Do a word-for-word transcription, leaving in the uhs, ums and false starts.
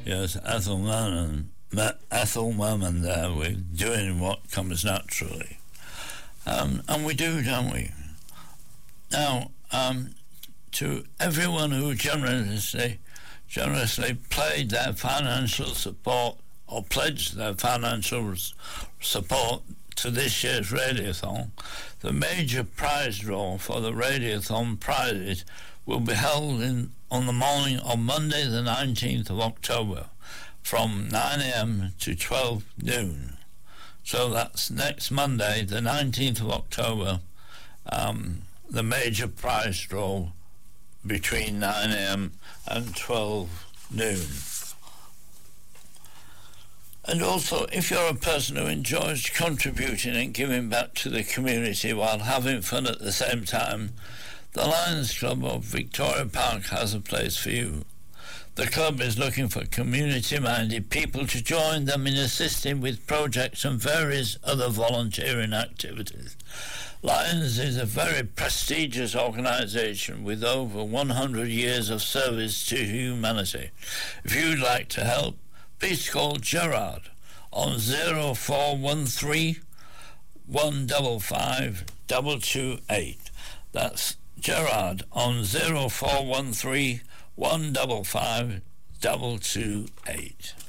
Yes, Ethel Merman, Ethel Merman there, we're doing what comes naturally. Um, and we do, don't we? Now, um, to everyone who generously, generously played their financial support or pledged their financial support to this year's Radiothon, the major prize draw for the Radiothon prizes will be held in on the morning of Monday the nineteenth of October from nine a.m. to twelve noon. So that's next Monday the nineteenth of October, um, the major prize draw between nine a.m. and twelve noon. And also, if you're a person who enjoys contributing and giving back to the community while having fun at the same time, the Lions Club of Victoria Park has a place for you. The club is looking for community-minded people to join them in assisting with projects and various other volunteering activities. Lions is a very prestigious organisation with over one hundred years of service to humanity. If you'd like to help, please call Gerard on zero four one three, one five five, two two eight. That's Gerard on zero four one three, one five five, two two eight.